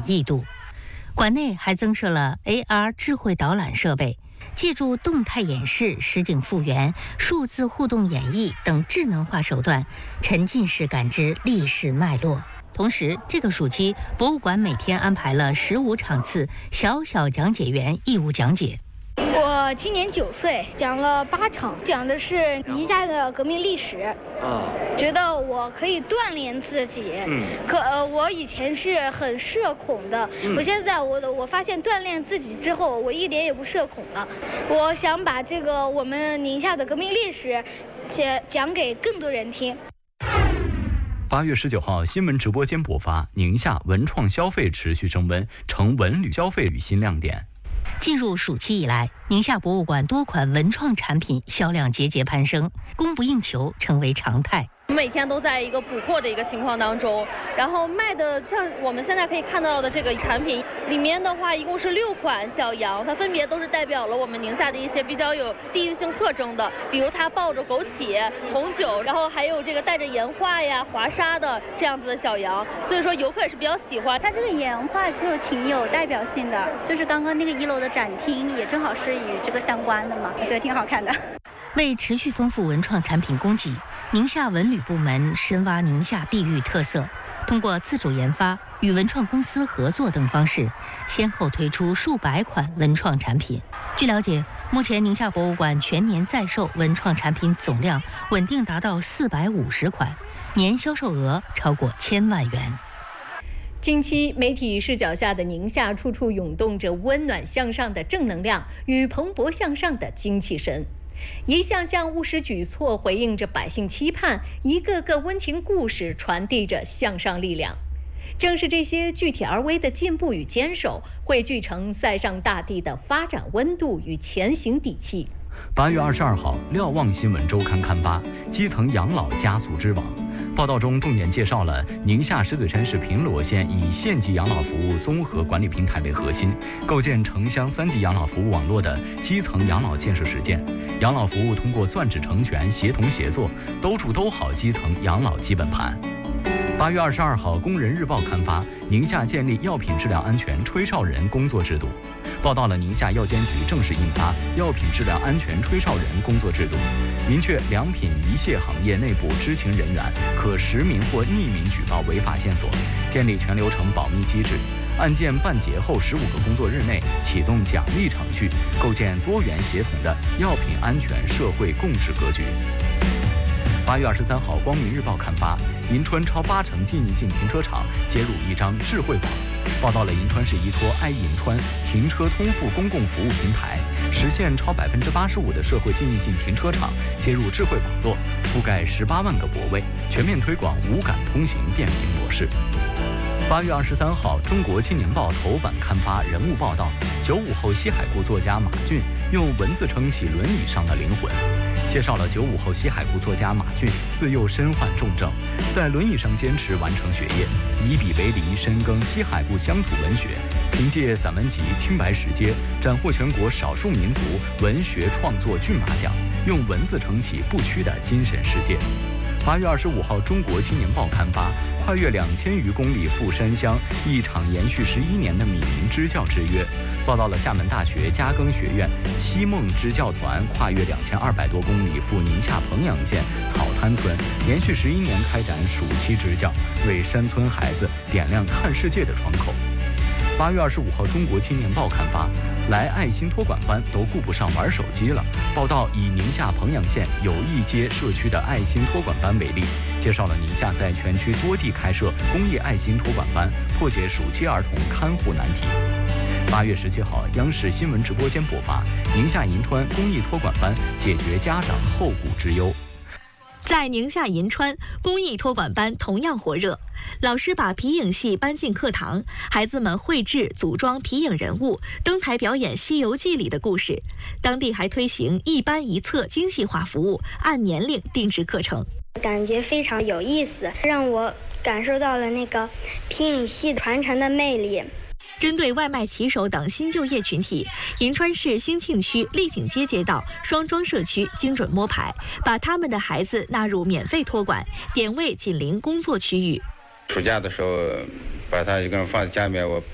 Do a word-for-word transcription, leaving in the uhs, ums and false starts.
意度。馆内还增设了 A R 智慧导览设备，借助动态演示、实景复原、数字互动演绎等智能化手段，沉浸式感知历史脉络。同时，这个暑期博物馆每天安排了十五场次小小讲解员义务讲解。 我今年九岁，讲了八场，讲的是宁夏的革命历史。啊，觉得我可以锻炼自己。嗯，可呃，我以前是很社恐的，嗯、我现在我的我发现锻炼自己之后，我一点也不社恐了。我想把这个我们宁夏的革命历史讲讲给更多人听。 八月十九号，新闻直播间播发，宁夏文创消费持续升温，成文旅消费旅新亮点。 进入暑期以来，宁夏博物馆多款文创产品销量节节攀升，供不应求成为常态。 每天都在一个补货的一个情况当中，然后卖的像我们现在可以看到的这个产品里面的话，一共是六款小羊，它分别都是代表了我们宁夏的一些比较有地域性特征的，比如它抱着枸杞、红酒，然后还有这个带着岩画呀、华沙的这样子的小羊，所以说游客也是比较喜欢。 它这个岩画就挺有代表性的，就是刚刚那个一楼的展厅也正好是与这个相关的嘛，我觉得挺好看的。 为持续丰富文创产品供给，宁夏文旅部门深挖宁夏地域特色，通过自主研发、与文创公司合作等方式，先后推出数百款文创产品。据了解，目前宁夏博物馆全年在售文创产品总量稳定达到四百五十款，年销售额超过千万元。 近期，媒体视角下的宁夏处处涌动着温暖向上的正能量与蓬勃向上的精气神。一项项务实举措回应着百姓期盼，一个个温情故事传递着向上力量。正是这些具体而微的进步与坚守，汇聚成塞上大地的发展温度与前行底气。 八月二十二号，瞭望新闻周刊刊发《基层养老加速之网》。报道中重点介绍了宁夏石嘴山市平罗县以县级养老服务综合管理平台为核心，构建城乡三级养老服务网络的基层养老建设实践。养老服务通过钻指成全、协同协作，兜住兜好基层养老基本盘。八月二十二号，《工人日报》刊发宁夏建立药品质量安全吹哨人工作制度，报道了宁夏药监局正式印发药品质量安全吹哨人工作制度，明确良品仪械行业内部知情人员可实名或匿名举报违法线索，建立全流程保密机制，案件办结后十五个工作日内启动奖励程序，构建多元协同的药品安全社会共治格局。八月二十三号，《光明日报》刊发银川超八成记忆性停车场接入一张智慧网，报道了银川市依托爱银川停车通付公共服务平台，实现超百分之八十五的社会记忆性停车场接入智慧网络，覆盖十八万个泊位，全面推广无感通行便民模式。八月二十三号，《中国青年报》头版刊发人物报道，九五后西海固作家马骏用文字撑起轮椅上的灵魂。介绍了九五后西海固作家马骏自幼身患重症，在轮椅上坚持完成学业，以笔为犁，深耕西海固乡土文学，凭借散文集《青白石阶》斩获全国少数民族文学创作骏马奖，用文字撑起不屈的精神世界。八月二十五号，《中国青年报》刊发跨越两千余公里赴山乡，一场延续十一年的米民支教之约，报道了厦门大学嘉庚学院西梦支教团跨越两千二百多公里赴宁夏彭阳县草滩村，连续十一年开展暑期支教，为山村孩子点亮看世界的窗口。八月二十五号，《中国青年报》刊发来爱心托管班都顾不上玩手机了，报道以宁夏彭阳县友谊街社区的爱心托管班为例，介绍了宁夏在全区多地开设公益爱心托管班，破解暑期儿童看护难题。八月十七号，央视新闻直播间播发宁夏银川公益托管班解决家长后顾之忧。 在宁夏银川，公益托管班同样火热。老师把皮影戏搬进课堂，孩子们绘制、组装皮影人物，登台表演《西游记》里的故事。当地还推行一班一册精细化服务，按年龄定制课程。 感觉非常有意思，让我感受到了那个皮影戏传承的魅力。 针对外卖骑手等新就业群体，银川市兴庆区丽景街街道双庄社区精准摸排，把他们的孩子纳入免费托管，点位紧邻工作区域。 暑假的时候，把他一个人放在家里面，我